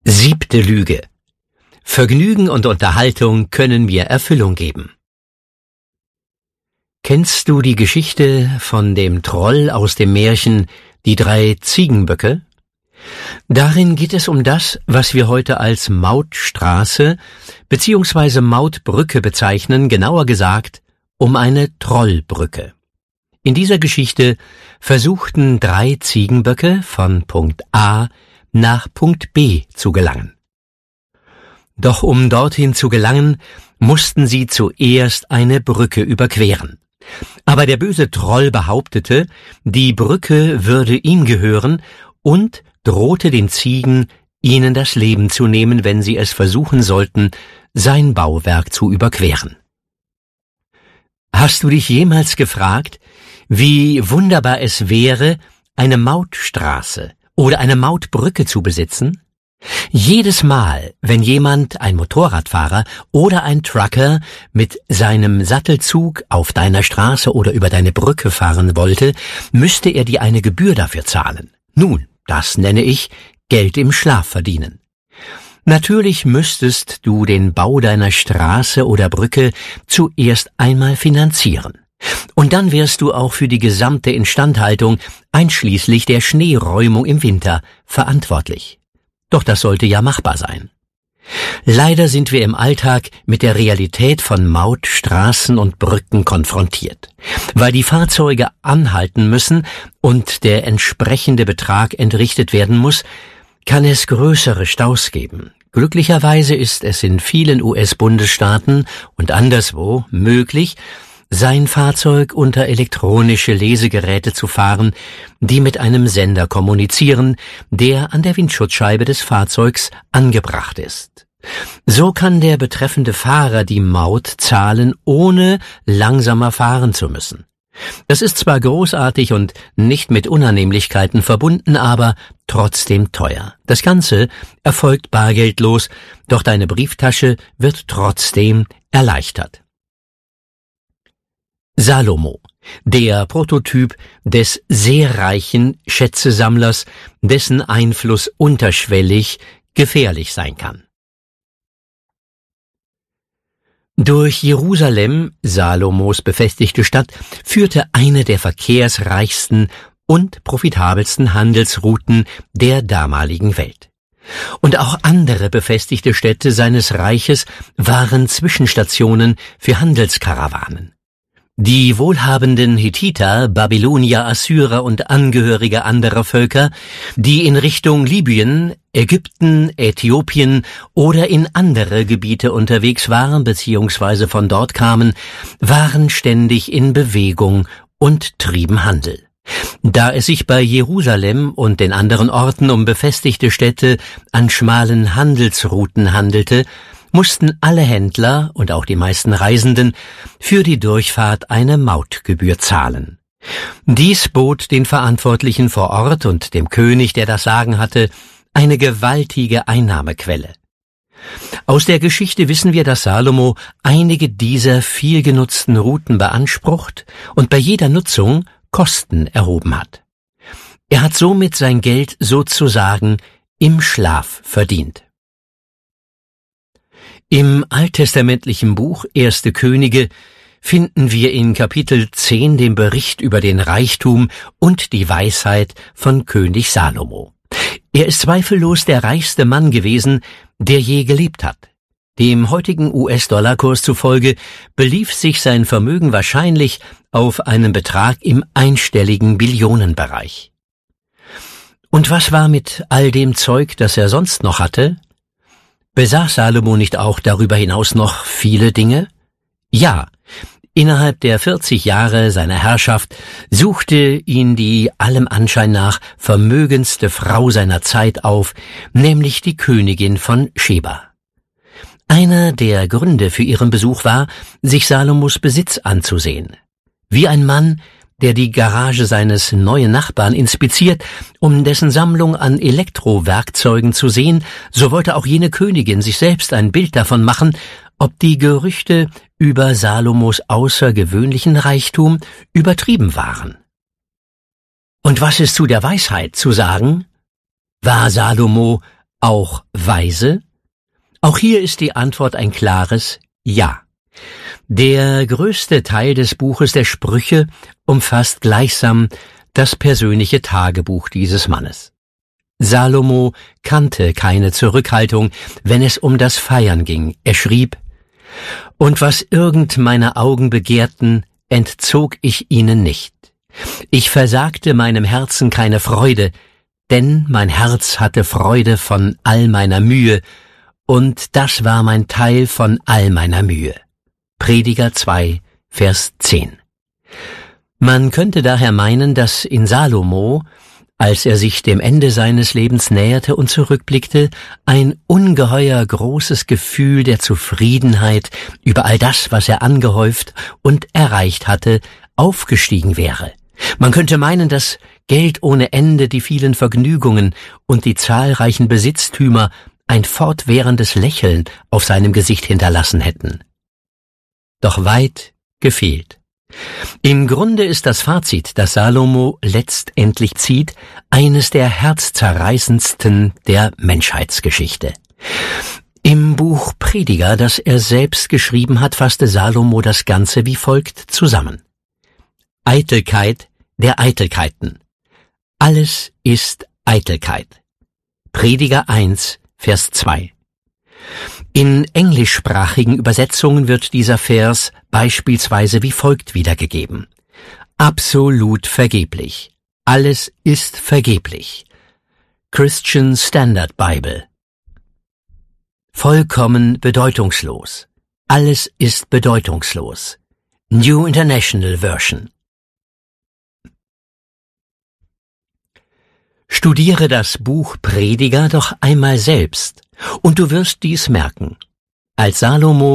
Siebte Lüge. Vergnügen und Unterhaltung können mir Erfüllung geben. Kennst du die Geschichte von dem Troll aus dem Märchen Die drei Ziegenböcke? Darin geht es um das, was wir heute als Mautstraße bzw. Mautbrücke bezeichnen, genauer gesagt um eine Trollbrücke. In dieser Geschichte versuchten drei Ziegenböcke von Punkt A nach Punkt B zu gelangen. Doch um dorthin zu gelangen, mussten sie zuerst eine Brücke überqueren. Aber der böse Troll behauptete, die Brücke würde ihm gehören und drohte den Ziegen, ihnen das Leben zu nehmen, wenn sie es versuchen sollten, sein Bauwerk zu überqueren. Hast du dich jemals gefragt, wie wunderbar es wäre, eine Mautstraße oder eine Mautbrücke zu besitzen? Jedes Mal, wenn jemand, ein Motorradfahrer oder ein Trucker, mit seinem Sattelzug auf deiner Straße oder über deine Brücke fahren wollte, müsste er dir eine Gebühr dafür zahlen. Nun, das nenne ich Geld im Schlaf verdienen. Natürlich müsstest du den Bau deiner Straße oder Brücke zuerst einmal finanzieren. Und dann wärst du auch für die gesamte Instandhaltung, einschließlich der Schneeräumung im Winter, verantwortlich. Doch das sollte ja machbar sein. Leider sind wir im Alltag mit der Realität von Mautstraßen und Brücken konfrontiert. Weil die Fahrzeuge anhalten müssen und der entsprechende Betrag entrichtet werden muss, kann es größere Staus geben. Glücklicherweise ist es in vielen US-Bundesstaaten und anderswo möglich, sein Fahrzeug unter elektronische Lesegeräte zu fahren, die mit einem Sender kommunizieren, der an der Windschutzscheibe des Fahrzeugs angebracht ist. So kann der betreffende Fahrer die Maut zahlen, ohne langsamer fahren zu müssen. Das ist zwar großartig und nicht mit Unannehmlichkeiten verbunden, aber trotzdem teuer. Das Ganze erfolgt bargeldlos, doch deine Brieftasche wird trotzdem erleichtert. Salomo, der Prototyp des sehr reichen Schätzesammlers, dessen Einfluss unterschwellig gefährlich sein kann. Durch Jerusalem, Salomos befestigte Stadt, führte eine der verkehrsreichsten und profitabelsten Handelsrouten der damaligen Welt. Und auch andere befestigte Städte seines Reiches waren Zwischenstationen für Handelskarawanen. Die wohlhabenden Hethiter, Babylonier, Assyrer und Angehörige anderer Völker, die in Richtung Libyen, Ägypten, Äthiopien oder in andere Gebiete unterwegs waren bzw. von dort kamen, waren ständig in Bewegung und trieben Handel. Da es sich bei Jerusalem und den anderen Orten um befestigte Städte an schmalen Handelsrouten handelte, mussten alle Händler und auch die meisten Reisenden für die Durchfahrt eine Mautgebühr zahlen. Dies bot den Verantwortlichen vor Ort und dem König, der das Sagen hatte, eine gewaltige Einnahmequelle. Aus der Geschichte wissen wir, dass Salomo einige dieser viel genutzten Routen beansprucht und bei jeder Nutzung Kosten erhoben hat. Er hat somit sein Geld sozusagen im Schlaf verdient. Im alttestamentlichen Buch 1. Könige finden wir in Kapitel 10 den Bericht über den Reichtum und die Weisheit von König Salomo. Er ist zweifellos der reichste Mann gewesen, der je gelebt hat. Dem heutigen US-Dollar-Kurs zufolge belief sich sein Vermögen wahrscheinlich auf einen Betrag im einstelligen Billionenbereich. Und was war mit all dem Zeug, das er sonst noch hatte? Besaß Salomo nicht auch darüber hinaus noch viele Dinge? Ja, innerhalb der 40 Jahre seiner Herrschaft suchte ihn die allem Anschein nach vermögendste Frau seiner Zeit auf, nämlich die Königin von Scheba. Einer der Gründe für ihren Besuch war, sich Salomos Besitz anzusehen. Wie ein Mann, der die Garage seines neuen Nachbarn inspiziert, um dessen Sammlung an Elektrowerkzeugen zu sehen, so wollte auch jene Königin sich selbst ein Bild davon machen, ob die Gerüchte über Salomos außergewöhnlichen Reichtum übertrieben waren. Und was ist zu der Weisheit zu sagen? War Salomo auch weise? Auch hier ist die Antwort ein klares Ja. Der größte Teil des Buches der Sprüche umfasst gleichsam das persönliche Tagebuch dieses Mannes. Salomo kannte keine Zurückhaltung, wenn es um das Feiern ging. Er schrieb: Und was irgend meine Augen begehrten, entzog ich ihnen nicht. Ich versagte meinem Herzen keine Freude, denn mein Herz hatte Freude von all meiner Mühe, und das war mein Teil von all meiner Mühe. Prediger 2, Vers 10. Man könnte daher meinen, dass in Salomo, als er sich dem Ende seines Lebens näherte und zurückblickte, ein ungeheuer großes Gefühl der Zufriedenheit über all das, was er angehäuft und erreicht hatte, aufgestiegen wäre. Man könnte meinen, dass Geld ohne Ende, die vielen Vergnügungen und die zahlreichen Besitztümer ein fortwährendes Lächeln auf seinem Gesicht hinterlassen hätten. Doch weit gefehlt. Im Grunde ist das Fazit, das Salomo letztendlich zieht, eines der herzzerreißendsten der Menschheitsgeschichte. Im Buch Prediger, das er selbst geschrieben hat, fasste Salomo das Ganze wie folgt zusammen. Eitelkeit der Eitelkeiten. Alles ist Eitelkeit. Prediger 1, Vers 2. In englischsprachigen Übersetzungen wird dieser Vers beispielsweise wie folgt wiedergegeben. Absolut vergeblich. Alles ist vergeblich. Christian Standard Bible. Vollkommen bedeutungslos. Alles ist bedeutungslos. New International Version. Studiere das Buch Prediger doch einmal selbst, und du wirst dies merken. Als Salomo